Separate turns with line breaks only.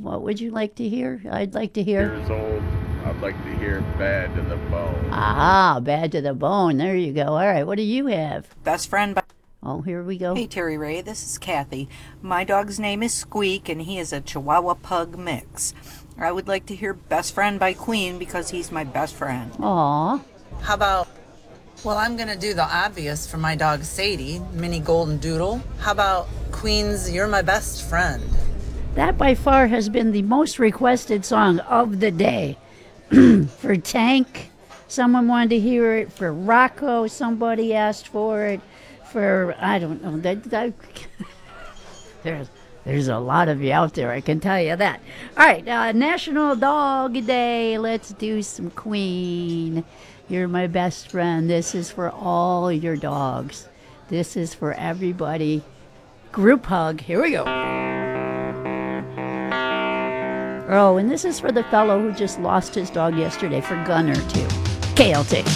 What would you like to hear? I'd like to hear.
Years old, I'd like to hear Bad to the Bone.
Aha, Bad to the Bone. There you go. All right, what do you have?
Best friend by...
Oh, here we go.
Hey, Terry Ray, this is Kathy. My dog's name is Squeak, and he is a Chihuahua Pug mix. I would like to hear Best Friend by Queen because he's my best friend.
Aw.
How about... Well, I'm going to do the obvious for my dog Sadie, Mini Golden Doodle. How about Queen's You're My Best Friend?
That by far has been the most requested song of the day. For Tank, someone wanted to hear it. For Rocco, somebody asked for it. For, I don't know, there's a lot of you out there, I can tell you that. All right, National Dog Day. Let's do some Queen. You're my best friend. This is for all your dogs. This is for everybody. Group hug. Here we go. Oh, and this is for the fellow who just lost his dog yesterday, for Gunner, too. KLT.